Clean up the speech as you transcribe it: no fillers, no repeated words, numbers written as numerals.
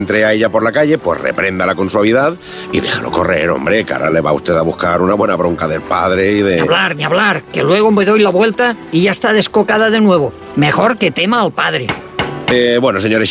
entre a ella por la calle, pues repréndala con suavidad y déjalo correr, hombre, que ahora le va usted a buscar una buena bronca del padre y de... Ni hablar, que luego me doy la vuelta y ya está descocada de nuevo. Mejor que tema al padre. Bueno, señores,